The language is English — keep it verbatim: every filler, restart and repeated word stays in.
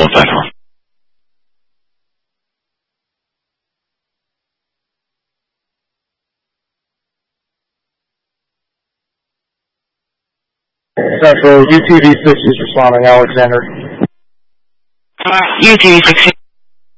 platform. Central, U T V six is responding, Alexander. U T V six.